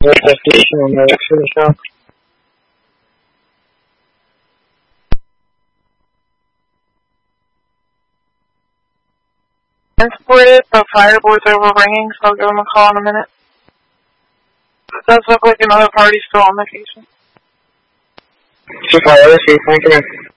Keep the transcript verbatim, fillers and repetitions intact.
Investigation on the accident shop. Transported, the fireboard's overringing, so I'll give them a call in a minute. It does look like another party's still on location. Two followers, you can